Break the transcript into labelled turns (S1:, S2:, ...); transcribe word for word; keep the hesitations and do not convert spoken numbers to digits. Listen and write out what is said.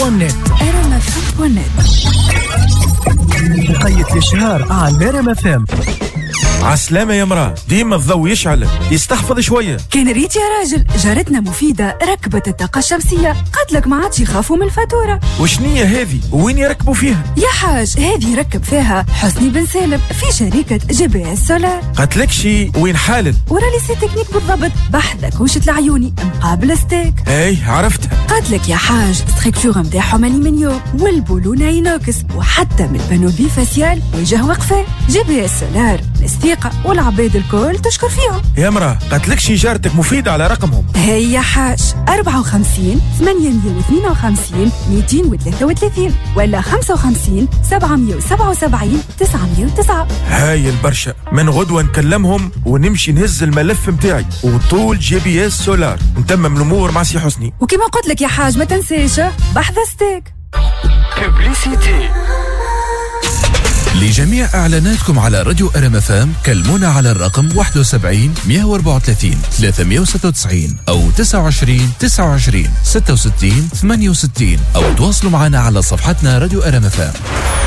S1: بوان نت.
S2: ار ام اف ام بوان نت.
S1: مقيد الإشهار على ار ام اف ام.
S3: عسلامة يا مراه، ديما الضوء يشعل، يستحفظ شوية.
S2: كان ريت يا راجل، جارتنا مفيدة ركبت الطاقة الشمسية، قالت لك ما عادش يخافوا من الفاتورة.
S3: وشنية هذه؟ وين يركبوا فيها؟
S2: يا حاج هذه يركب فيها حسني بن سالم في شركة جي بي اس سولار.
S3: قالت لك شي وين حالل؟
S2: ورا لي سي تكنيك بالضبط، بحث كوشة العيوني مقابل ستيك.
S3: اي عرفتها.
S2: قالت لك يا حاج ستركتور نتاعهم الومنيوم والبولونة اينوكس، وحتى من البانوبي فاسيال وجه وقفه. جي بي اس سولار الثقة والعباد الكل تشكر فيهم.
S3: يا مراه قالت لك شي جارتك مفيدة على رقمهم.
S2: هيا حاج أربعة وخمسين ثمانمية واثنين وخمسين مئتين وثلاثة وثلاثين ولا خمسة وخمسين سبعمية وسبعة وسبعين تسعمية وتسعة.
S3: هاي البرشا، من غدوة نكلمهم ونمشي نهز الملف متاعي وطول جي بي اس سولار نتمم الأمور مع سي حسني.
S2: وكما قلت لك يا حاج ما تنسيش بحث ستيك.
S4: ببليسيتي. لجميع إعلاناتكم على راديو ار ام اف ام كلمونا على الرقم واحد وسبعين مئة وأربعة وثلاثين ثلاثمئة وستة وتسعين أو تسعة وعشرين تسعة وعشرين ستة وستين ثمانية وستين أو تواصلوا معنا على صفحتنا راديو ار ام اف ام.